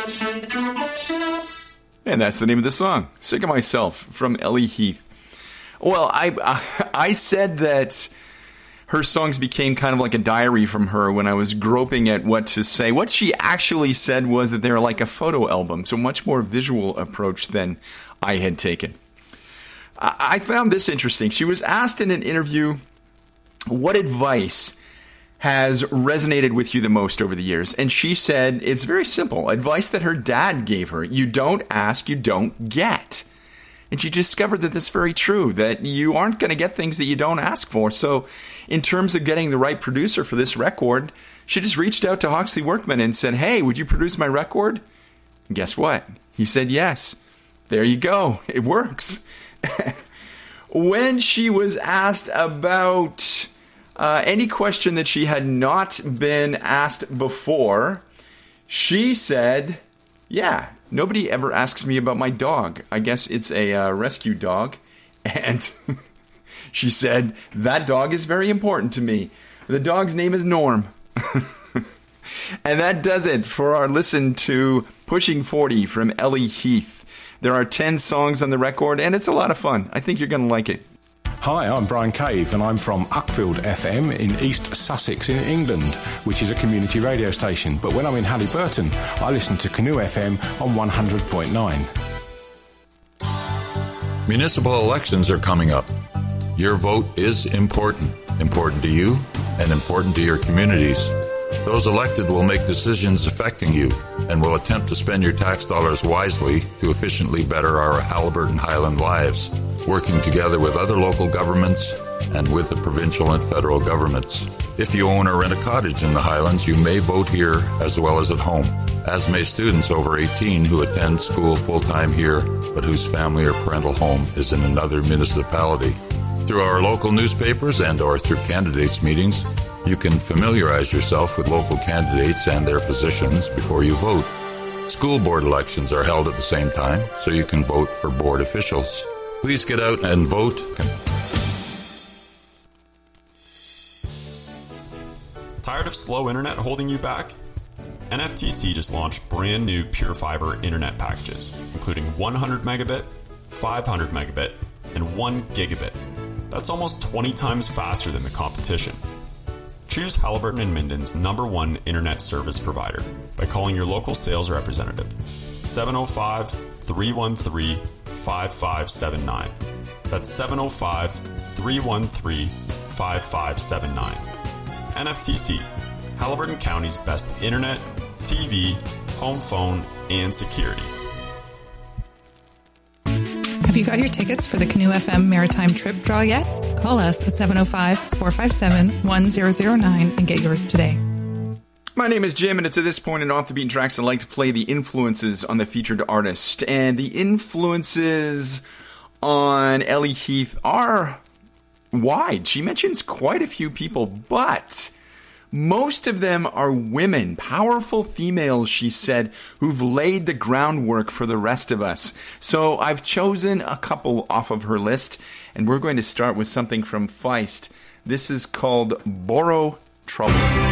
And that's the name of the song, Sick of Myself, from Ellie Heath. Well, I said that her songs became kind of like a diary from her when I was groping at what to say. What she actually said was that they're like a photo album, so much more visual approach than I had taken. I found this interesting. She was asked in an interview, what advice has resonated with you the most over the years? And she said it's very simple. Advice that her dad gave her. You don't ask, you don't get. And she discovered that that's very true, that you aren't going to get things that you don't ask for. So in terms of getting the right producer for this record, she just reached out to Hawksley Workman and said, hey, would you produce my record? And guess what? He said yes. There you go. It works. When she was asked about any question that she had not been asked before, she said, yeah, nobody ever asks me about my dog. I guess it's a rescue dog. And she said, that dog is very important to me. The dog's name is Norm. And that does it for our listen to Pushing 40 from Ellie Heath. There are 10 songs on the record, and it's a lot of fun. I think you're going to like it. Hi, I'm Brian Cave, and I'm from Uckfield FM in East Sussex in England, which is a community radio station. But when I'm in Halliburton, I listen to Canoe FM on 100.9. Municipal elections are coming up. Your vote is important. Important to you and important to your communities. Those elected will make decisions affecting you and will attempt to spend your tax dollars wisely to efficiently better our Halliburton Highland lives, working together with other local governments and with the provincial and federal governments. If you own or rent a cottage in the Highlands, you may vote here as well as at home, as may students over 18 who attend school full-time here but whose family or parental home is in another municipality. Through our local newspapers and or through candidates' meetings, you can familiarize yourself with local candidates and their positions before you vote. School board elections are held at the same time, so you can vote for board officials. Please get out and vote. Tired of slow internet holding you back? NFTC just launched brand new Pure Fiber internet packages, including 100 megabit, 500 megabit, and 1 gigabit. That's almost 20 times faster than the competition. Choose Halliburton and Minden's #1 internet service provider by calling your local sales representative, 705-313-5579. That's 705-313-5579. NFTC, Halliburton County's best internet, TV, home phone, and security. Have you got your tickets for the Canoe FM Maritime Trip Draw yet? Call us at 705-457-1009 and get yours today. My name is Jim, and it's at this point in Off the Beaten Tracks I like to play the influences on the featured artist. And the influences on Ellie Heath are wide. She mentions quite a few people, but most of them are women, powerful females, she said, who've laid the groundwork for the rest of us. So I've chosen a couple off of her list, and we're going to start with something from Feist. This is called Borrow Trouble.